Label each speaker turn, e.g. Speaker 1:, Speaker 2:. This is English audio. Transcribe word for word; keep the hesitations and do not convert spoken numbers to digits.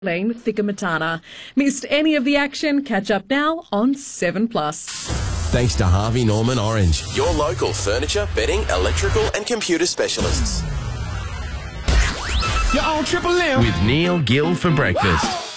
Speaker 1: Lane Thickamatana. Missed any of the action? Catch up now on seven plus.
Speaker 2: Thanks to Harvey Norman Orange, your local furniture, bedding, electrical and computer specialists.
Speaker 3: You're on Triple M
Speaker 2: with Neil Gill for breakfast.